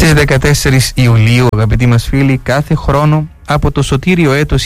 Στις 14 Ιουλίου, αγαπητοί μας φίλοι, κάθε χρόνο από το σωτήριο έτος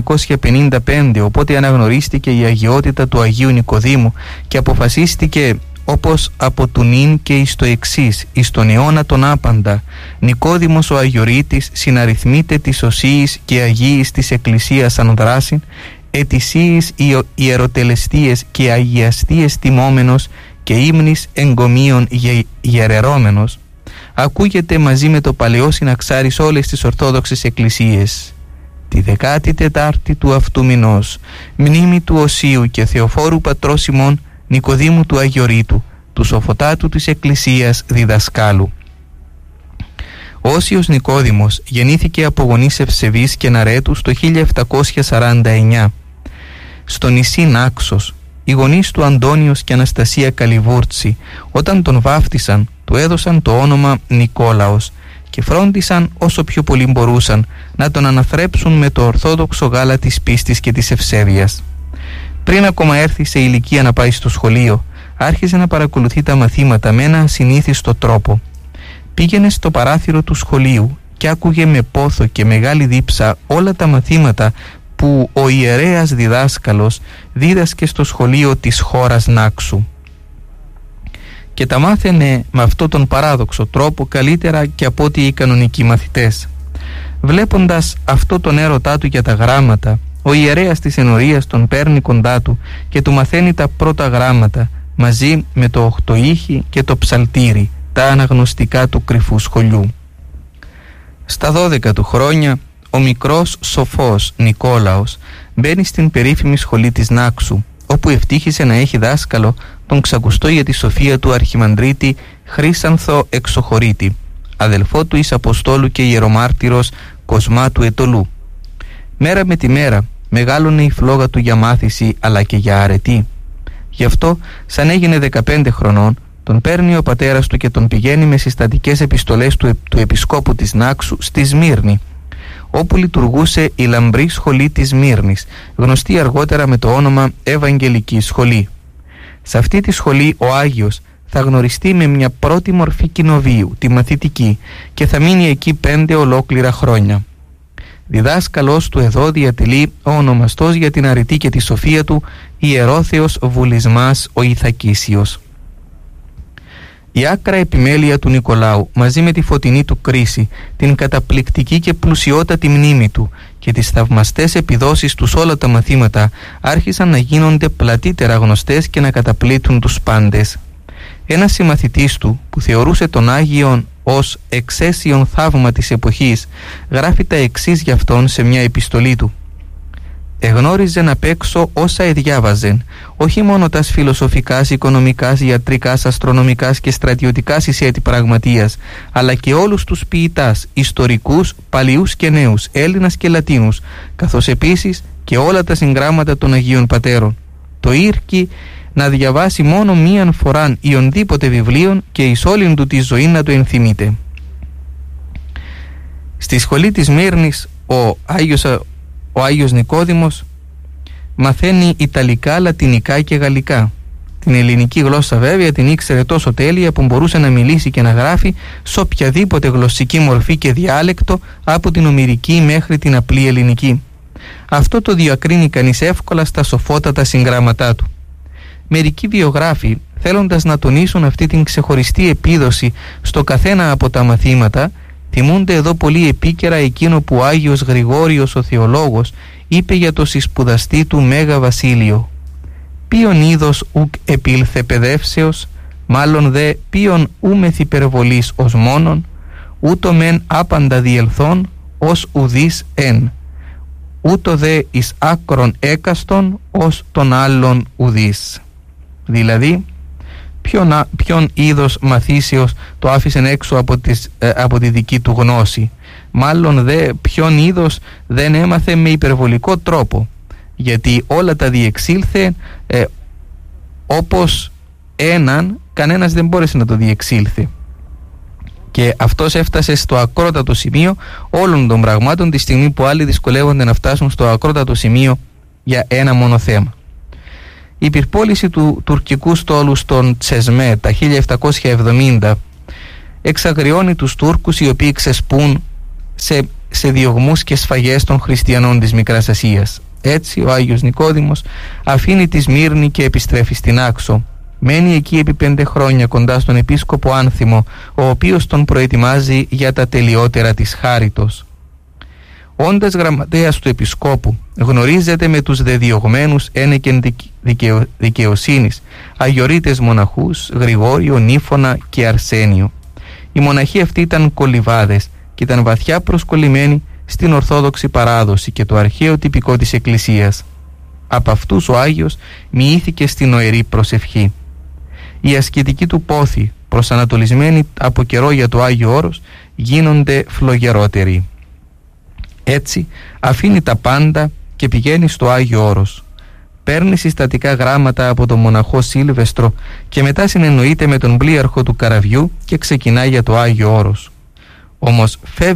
1955, οπότε αναγνωρίστηκε η αγιότητα του Αγίου Νικοδήμου και αποφασίστηκε όπως από του νυν και εις το εξής, εις τον αιώνα τον άπαντα, Νικόδημος ο Αγιορείτης συναριθμείται της οσίης και αγίης της Εκκλησίας ανδράσιν, ετησίης ιεροτελεστίες και αγιαστίες τιμόμενος και ύμνης εγκομείων ιερερώμενος, ακούγεται μαζί με το παλαιό συναξάρι σε όλες τις Ορθόδοξες Εκκλησίες. Τη 14η του αυτού μηνός, μνήμη του Οσίου και Θεοφόρου πατρός ημών Νικοδήμου του Αγιορείτου, του σοφοτάτου της Εκκλησίας διδασκάλου. Ο Όσιος Νικόδημος γεννήθηκε από γονείς ευσεβείς και ναρέτους το 1749. Στο νησί Νάξος, οι γονείς του Αντώνιος και Αναστασία Καλιβούρτσι, όταν τον βάφτισαν, του έδωσαν το όνομα Νικόλαος και φρόντισαν όσο πιο πολύ μπορούσαν να τον αναθρέψουν με το ορθόδοξο γάλα της πίστης και της ευσέβειας. Πριν ακόμα έρθει σε ηλικία να πάει στο σχολείο, άρχισε να παρακολουθεί τα μαθήματα με ένα ασυνήθιστο τρόπο. Πήγαινε στο παράθυρο του σχολείου και άκουγε με πόθο και μεγάλη δίψα όλα τα μαθήματα που ο ιερέας διδάσκαλος δίδασκε στο σχολείο της χώρας Νάξου. Και τα μάθαινε με αυτόν τον παράδοξο τρόπο καλύτερα και από ό,τι οι κανονικοί μαθητές. Βλέποντας αυτό τον έρωτά του για τα γράμματα, ο ιερέας της ενορίας τον παίρνει κοντά του και του μαθαίνει τα πρώτα γράμματα μαζί με το οχτωήχη και το ψαλτήρι, τα αναγνωστικά του κρυφού σχολιού. Στα 12 του χρόνια, ο μικρός σοφός Νικόλαος μπαίνει στην περίφημη σχολή της Νάξου, όπου ευτύχησε να έχει δάσκαλο τον ξακουστό για τη σοφία του αρχιμανδρίτη Χρύσανθο Εξοχωρίτη, αδελφό του εις Αποστόλου και ιερομάρτυρος Κοσμά του Ετωλού. Μέρα με τη μέρα μεγάλωνε η φλόγα του για μάθηση αλλά και για αρετή. Γι' αυτό, σαν έγινε 15 χρονών, τον παίρνει ο πατέρας του και τον πηγαίνει με συστατικές επιστολές του επισκόπου της Νάξου στη Σμύρνη, όπου λειτουργούσε η λαμπρή σχολή της Σμύρνης, γνωστή αργότερα με το όνομα Ευαγγελική Σχολή. Σε αυτή τη σχολή ο Άγιος θα γνωριστεί με μια πρώτη μορφή κοινοβίου, τη μαθητική, και θα μείνει εκεί 5 ολόκληρα χρόνια. Διδάσκαλος του εδώ διατελεί ο ονομαστός για την αρετή και τη σοφία του Ιερόθεος Βουλισμάς ο Ιθακίσιος. Η άκρα επιμέλεια του Νικολάου μαζί με τη φωτεινή του κρίση, την καταπληκτική και πλουσιότατη μνήμη του και τις θαυμαστές επιδόσεις του σε όλα τα μαθήματα άρχισαν να γίνονται πλατύτερα γνωστές και να καταπλήττουν τους πάντες. Ένας συμμαθητής του που θεωρούσε τον Άγιον ως εξαίσιον θαύμα της εποχής γράφει τα εξής για αυτόν σε μια επιστολή του. Εγνώριζεν απ' έξω όσα εδιάβαζεν, όχι μόνο τας φιλοσοφικάς, οικονομικάς, ιατρικάς, αστρονομικάς και στρατιωτικάς εισέτη πραγματείας, αλλά και όλους τους ποιητάς, ιστορικούς, παλιούς και νέους, Έλληνας και Λατίνους, καθώς επίσης και όλα τα συγγράμματα των Αγίων Πατέρων. Το ήρκει να διαβάσει μόνο μίαν φοράν ιονδήποτε βιβλίων και εις όλην του τη ζωή να το ενθυμείται. Στη σχολή της Μύρνης ο Άγιος Νικόδημος μαθαίνει Ιταλικά, Λατινικά και Γαλλικά. Την ελληνική γλώσσα βέβαια την ήξερε τόσο τέλεια που μπορούσε να μιλήσει και να γράφει σε οποιαδήποτε γλωσσική μορφή και διάλεκτο, από την ομηρική μέχρι την απλή ελληνική. Αυτό το διακρίνει κανείς εύκολα στα σοφότατα συγγράμματά του. Μερικοί βιογράφοι, θέλοντας να τονίσουν αυτή την ξεχωριστή επίδοση στο καθένα από τα μαθήματα, θυμούνται εδώ πολύ επίκαιρα εκείνο που ο Άγιος Γρηγόριος ο Θεολόγος είπε για το συσπουδαστή του Μέγα Βασίλειο. Ποιον είδος ουκ επήλθε παιδεύσεως, μάλλον δε ποιον ούμεθ υπερβολής ως μόνον, ούτω μεν άπαντα διελθόν ως ουδείς εν, ούτω δε εις άκρον έκαστον ως τον άλλον ουδείς. Δηλαδή, ποιον είδος μαθήσεως το άφησεν έξω από τη δική του γνώση, μάλλον δε ποιον είδος δεν έμαθε με υπερβολικό τρόπο, γιατί όλα τα διεξήλθε όπως έναν, κανένας δεν μπόρεσε να το διεξήλθε. Και αυτός έφτασε στο ακρότατο σημείο όλων των πραγμάτων τη στιγμή που άλλοι δυσκολεύονται να φτάσουν στο ακρότατο σημείο για ένα μόνο θέμα. Η πυρπόληση του τουρκικού στόλου στον Τσεσμέ τα 1770 εξαγριώνει τους Τούρκους οι οποίοι ξεσπούν σε διωγμούς και σφαγές των χριστιανών της Μικράς Ασίας. Έτσι ο Άγιος Νικόδημος αφήνει τη Σμύρνη και επιστρέφει στην Άξο. Μένει εκεί επί 5 χρόνια κοντά στον επίσκοπο Άνθιμο, ο οποίος τον προετοιμάζει για τα τελειότερα της χάριτος. Όντας γραμματέας του επισκόπου, γνωρίζεται με τους δεδιωγμένους ένεκεν δικαιοσύνης, αγιορείτες μοναχούς Γρηγόριο, Νύφωνα και Αρσένιο. Οι μοναχοί αυτοί ήταν κολυβάδες και ήταν βαθιά προσκολλημένοι στην Ορθόδοξη παράδοση και το αρχαίο τυπικό της Εκκλησίας. Από αυτούς ο Άγιος μοιήθηκε στην οερή προσευχή. Οι ασκητικοί του πόθοι, προσανατολισμένοι από καιρό για το Άγιο Όρος, γίνονται φλογερότεροι. Έτσι αφήνει τα πάντα και πηγαίνει στο Άγιο Όρος. Παίρνει συστατικά γράμματα από τον μοναχό Σίλβεστρο και μετά συνεννοείται με τον πλοίαρχο του καραβιού και ξεκινάει για το Άγιο Όρος. Όμως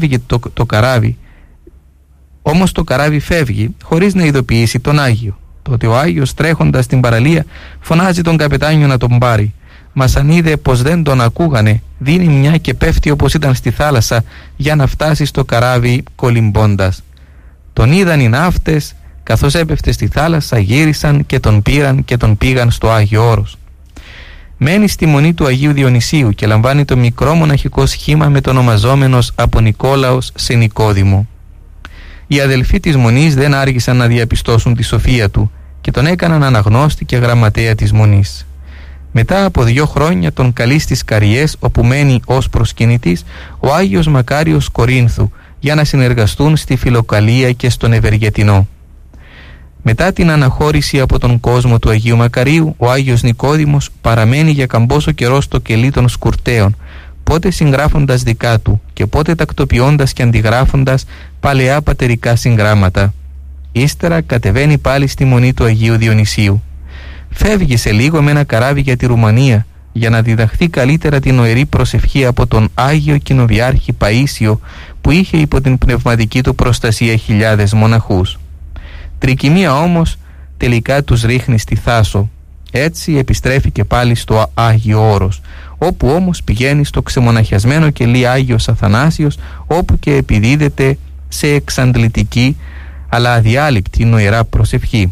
το καράβι φεύγει χωρίς να ειδοποιήσει τον Άγιο. Τότε ο Άγιος, τρέχοντας στην παραλία, φωνάζει τον καπετάνιο να τον πάρει. Μας αν είδε πως δεν τον ακούγανε, δίνει μια και πέφτει όπως ήταν στη θάλασσα για να φτάσει στο καράβι κολυμπώντας. Τον είδαν οι ναύτες, καθώς έπεφτε στη θάλασσα, γύρισαν και τον πήραν και τον πήγαν στο Άγιο Όρος. Μένει στη μονή του Αγίου Διονυσίου και λαμβάνει το μικρό μοναχικό σχήμα μετονομαζόμενος από Νικόλαος σε Νικόδημο. Οι αδελφοί της μονής δεν άργησαν να διαπιστώσουν τη σοφία του και τον έκαναν αναγνώστη και γραμματέα της μονής. Μετά από 2 χρόνια τον καλεί στις Καριές, όπου μένει ως προσκυνητής ο Άγιος Μακάριος Κορίνθου, για να συνεργαστούν στη Φιλοκαλία και στον Ευεργετινό. Μετά την αναχώρηση από τον κόσμο του Αγίου Μακαρίου, ο Άγιος Νικόδημος παραμένει για καμπόσο καιρό στο κελί των Σκουρτέων, πότε συγγράφοντας δικά του και πότε τακτοποιώντας και αντιγράφοντας παλαιά πατερικά συγγράμματα. Ύστερα κατεβαίνει πάλι στη μονή του Αγίου Διονυσίου. Φεύγει σε λίγο με ένα καράβι για τη Ρουμανία για να διδαχθεί καλύτερα την οερή προσευχή από τον Άγιο Κοινοβιάρχη Παΐσιο, που είχε υπό την πνευματική του προστασία χιλιάδες μοναχούς. Τρικυμία όμως τελικά τους ρίχνει στη Θάσο. Έτσι επιστρέφει και πάλι στο Άγιο Όρος, όπου όμως πηγαίνει στο ξεμοναχιασμένο κελί Άγιος Αθανάσιος, όπου και επιδίδεται σε εξαντλητική αλλά αδιάλειπτη νοερά προσευχή.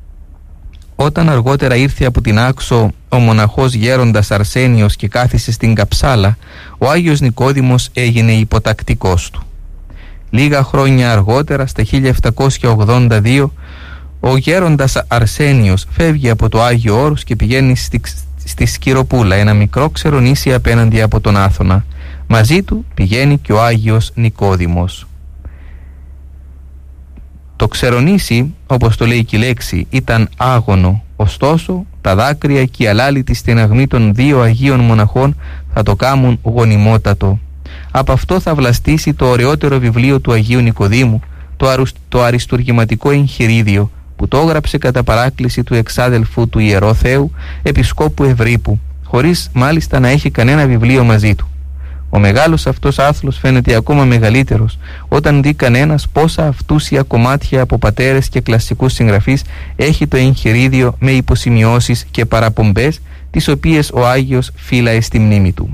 Όταν αργότερα ήρθε από την Άξο ο μοναχός γέροντας Αρσένιος και κάθισε στην Καψάλα, ο Άγιος Νικόδημος έγινε υποτακτικός του. Λίγα χρόνια αργότερα, στα 1782, ο γέροντας Αρσένιος φεύγει από το Άγιο Όρος και πηγαίνει στη Σκυροπούλα, ένα μικρό ξερονήσι απέναντι από τον Άθωνα. Μαζί του πηγαίνει και ο Άγιος Νικόδημος. Το ξερονήσι, όπως το λέει και η λέξη, ήταν άγωνο, ωστόσο τα δάκρυα και η αλάλητη στεναγμή των 2 Αγίων μοναχών θα το κάμουν γονιμότατο. Από αυτό θα βλαστήσει το ωραιότερο βιβλίο του Αγίου Νικοδήμου, το αριστουργηματικό εγχειρίδιο, που το έγραψε κατά παράκληση του εξάδελφου του Ιερό Θεού, Επισκόπου Ευρύπου, χωρίς μάλιστα να έχει κανένα βιβλίο μαζί του. Ο μεγάλος αυτός άθλος φαίνεται ακόμα μεγαλύτερος όταν δει κανένας πόσα αυτούσια κομμάτια από πατέρες και κλασσικούς συγγραφείς έχει το εγχειρίδιο με υποσημειώσεις και παραπομπές, τις οποίες ο Άγιος φύλαε στη μνήμη του.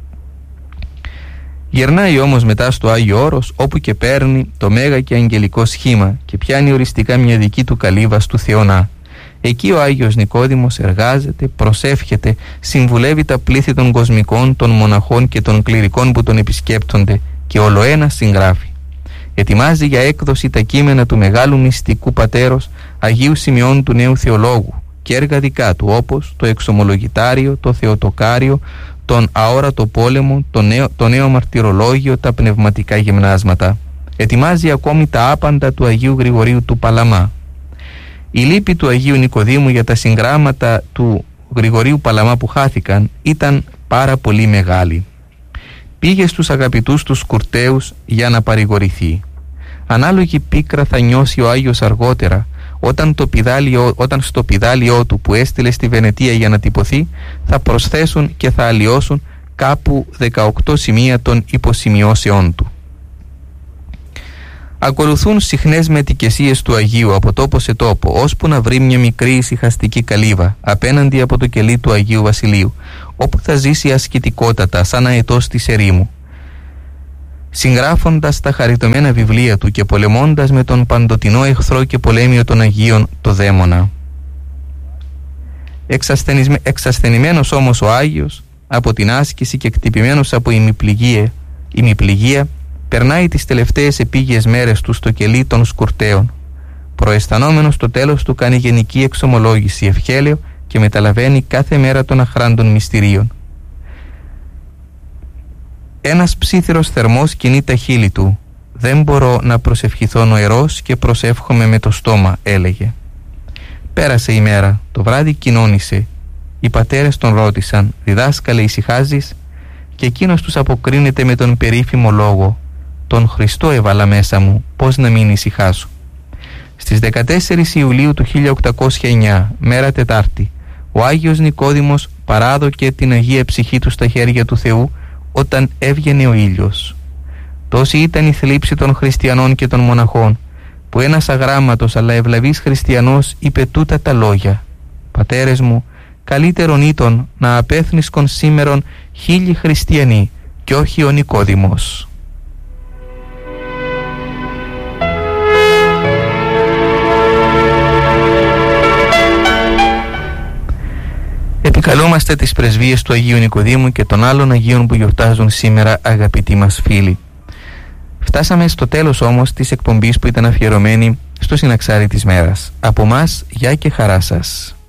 Γερνάει όμως μετά στο Άγιο Όρος, όπου και παίρνει το μέγα και αγγελικό σχήμα και πιάνει οριστικά μια δική του καλύβα του Θεονά. Εκεί ο Άγιος Νικόδημος εργάζεται, προσεύχεται, συμβουλεύει τα πλήθη των κοσμικών, των μοναχών και των κληρικών που τον επισκέπτονται και ολοένα συγγράφει. Ετοιμάζει για έκδοση τα κείμενα του μεγάλου μυστικού πατέρος Αγίου Σημειών του Νέου Θεολόγου και έργα δικά του, όπως το Εξομολογητάριο, το Θεοτοκάριο, τον Αόρατο Πόλεμο, το νέο Μαρτυρολόγιο, τα πνευματικά γυμνάσματα. Ετοιμάζει ακόμη τα άπαντα του Αγίου Γρηγορίου του Παλαμά. Η λύπη του Αγίου Νικοδήμου για τα συγγράμματα του Γρηγορίου Παλαμά που χάθηκαν ήταν πάρα πολύ μεγάλη. Πήγε στους αγαπητούς τους Σκουρτέους για να παρηγορηθεί. Ανάλογη πίκρα θα νιώσει ο Άγιος αργότερα, όταν στο πηδάλιό του που έστειλε στη Βενετία για να τυπωθεί θα προσθέσουν και θα αλλοιώσουν κάπου 18 σημεία των υποσημειώσεών του. Ακολουθούν συχνές μετικεσίες του Αγίου από τόπο σε τόπο, ώσπου να βρει μια μικρή ησυχαστική καλύβα απέναντι από το κελί του Αγίου Βασιλείου, όπου θα ζήσει ασκητικότατα σαν αετός της ερήμου, συγγράφοντας τα χαριτωμένα βιβλία του και πολεμώντας με τον παντοτινό εχθρό και πολέμιο των Αγίων, το δαίμονα. Εξασθενημένος όμως ο Άγιος από την άσκηση και κτυπημένος από ημιπληγία, περνάει τις τελευταίες επίγειες μέρες του στο κελί των σκουρτέων. Προαισθανόμενος το τέλος του κάνει γενική εξομολόγηση ευχέλαιο και μεταλαβαίνει κάθε μέρα των αχράντων μυστηρίων. Ένας ψήθυρος θερμός κινεί τα χείλη του. «Δεν μπορώ να προσευχηθώ νοερός και προσεύχομαι με το στόμα», έλεγε. Πέρασε η μέρα, το βράδυ κοινώνησε. Οι πατέρες τον ρώτησαν «Διδάσκαλε, ησυχάζεις?» Και εκείνος τους αποκρίνεται με τον περίφημο λόγο «Τον Χριστό έβαλα μέσα μου, πώς να μην ησυχάσω?» Στις 14 Ιουλίου του 1809, μέρα Τετάρτη, ο Άγιος Νικόδημος παράδοκε την Αγία Ψυχή του στα χέρια του Θεού όταν έβγαινε ο ήλιος. Τόση ήταν η θλίψη των χριστιανών και των μοναχών, που ένας αγράμματος αλλά ευλαβής χριστιανός είπε τούτα τα λόγια: «Πατέρες μου, καλύτερον ήταν να απέθνισκον σήμερον 1000 χριστιανοί και όχι ο Νικόδημος». Επικαλούμαστε τις πρεσβείες του Αγίου Νικοδήμου και των άλλων Αγίων που γιορτάζουν σήμερα, αγαπητοί μας φίλοι. Φτάσαμε στο τέλος όμως της εκπομπής που ήταν αφιερωμένη στο συναξάρι της μέρας. Από μας, γεια και χαρά σας.